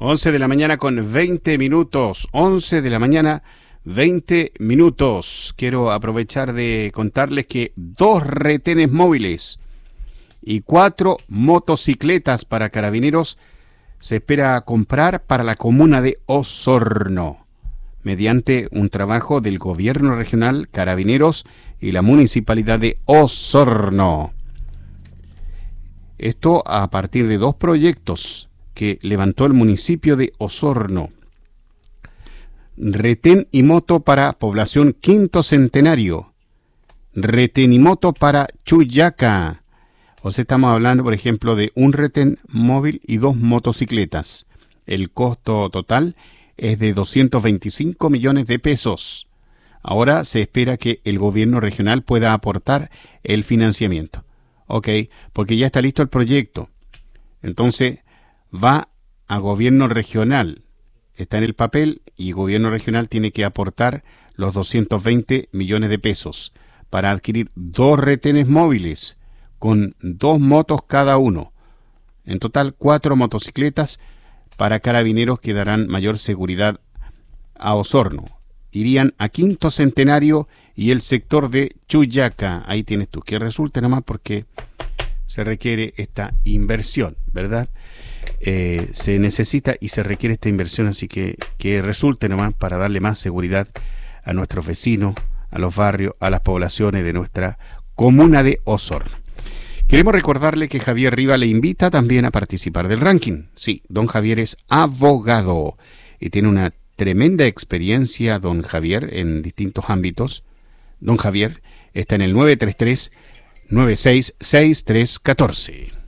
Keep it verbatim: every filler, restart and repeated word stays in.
once de la mañana con veinte minutos. once de la mañana, veinte minutos. Quiero aprovechar de contarles que dos retenes móviles y cuatro motocicletas para carabineros se espera comprar para la comuna de Osorno, mediante un trabajo del gobierno regional, Carabineros y la municipalidad de Osorno. Esto a partir de dos proyectos que levantó el municipio de Osorno. Retén y moto para población Quinto Centenario. Retén y moto para Chuyaca. O sea, estamos hablando, por ejemplo, de un retén móvil y dos motocicletas. El costo total es de doscientos veinticinco millones de pesos. Ahora se espera que el gobierno regional pueda aportar el financiamiento. Ok, porque ya está listo el proyecto. Entonces, va a gobierno regional. Está en el papel y gobierno regional tiene que aportar los doscientos veinte millones de pesos para adquirir dos retenes móviles con dos motos cada uno. En total, cuatro motocicletas para carabineros que darán mayor seguridad a Osorno. Irían a Quinto Centenario y el sector de Chuyaca. Ahí tienes tú, que resulte nomás porque se requiere esta inversión, ¿verdad? Eh, se necesita y se requiere esta inversión, así que que resulte nomás para darle más seguridad a nuestros vecinos, a los barrios, a las poblaciones de nuestra comuna de Osorno. Queremos recordarle que Javier Riva le invita también a participar del ranking. Sí, don Javier es abogado y tiene una tremenda experiencia, don Javier, en distintos ámbitos. Don Javier está en el nueve tres tres, nueve seis seis tres uno cuatro.